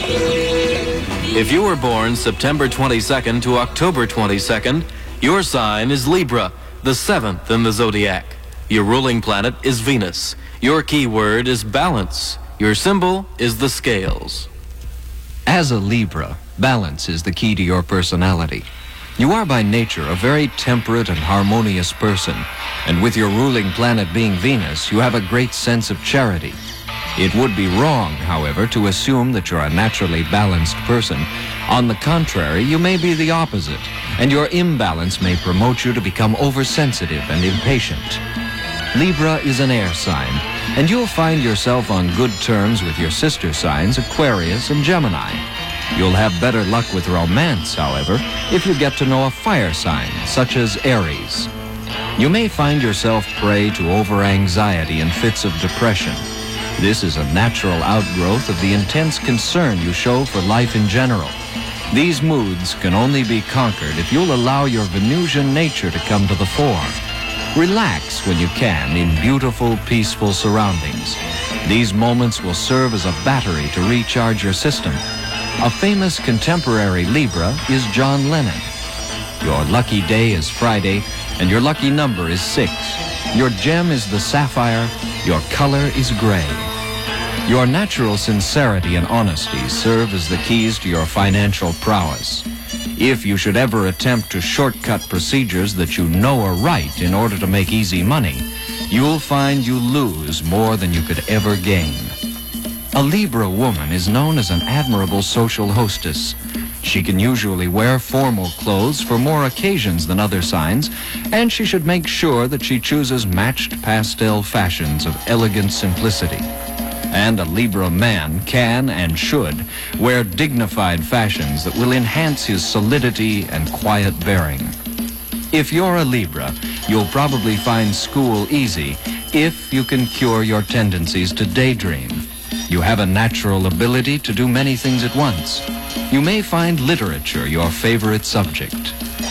If you were born September 22nd to October 22nd, your sign is Libra, the 7th in the zodiac. Your ruling planet is Venus. Your key word is balance. Your symbol is the scales. As a Libra, balance is the key to your personality. You are by nature a very temperate and harmonious person, and with your ruling planet being Venus, you have a great sense of charity. It would be wrong, however, to assume that you're a naturally balanced person. On the contrary, you may be the opposite, and your imbalance may promote you to become oversensitive and impatient. Libra is an air sign, and you'll find yourself on good terms with your sister signs, Aquarius and Gemini. You'll have better luck with romance, however, if you get to know a fire sign, such as Aries. You may find yourself prey to over-anxiety and fits of depression. This is a natural outgrowth of the intense concern you show for life in general. These moods can only be conquered if you'll allow your Venusian nature to come to the fore. Relax when you can in beautiful, peaceful surroundings. These moments will serve as a battery to recharge your system. A famous contemporary Libra is John Lennon. Your lucky day is Friday, and your lucky number is 6. Your gem is the sapphire. Your color is gray. Your natural sincerity and honesty serve as the keys to your financial prowess. If you should ever attempt to shortcut procedures that you know are right in order to make easy money, you'll find you lose more than you could ever gain. A Libra woman is known as an admirable social hostess. She can usually wear formal clothes for more occasions than other signs, and she should make sure that she chooses matched pastel fashions of elegant simplicity. And a Libra man can and should wear dignified fashions that will enhance his solidity and quiet bearing. If you're a Libra, you'll probably find school easy if you can cure your tendencies to daydream. You have a natural ability to do many things at once. You may find literature your favorite subject.